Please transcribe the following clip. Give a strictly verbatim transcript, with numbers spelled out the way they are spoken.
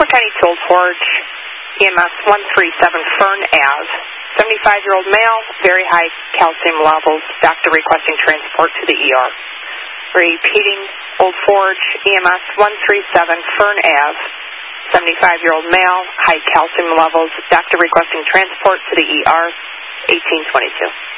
County to Old Forge, E M S one three seven, Fern Ave. seventy-five-year-old male, very high calcium levels. Doctor requesting transport to the E R. Repeating, Old Forge, E M S one three seven, Fern Ave. seventy-five-year-old male, high calcium levels. Doctor requesting transport to the E R. eighteen twenty-two.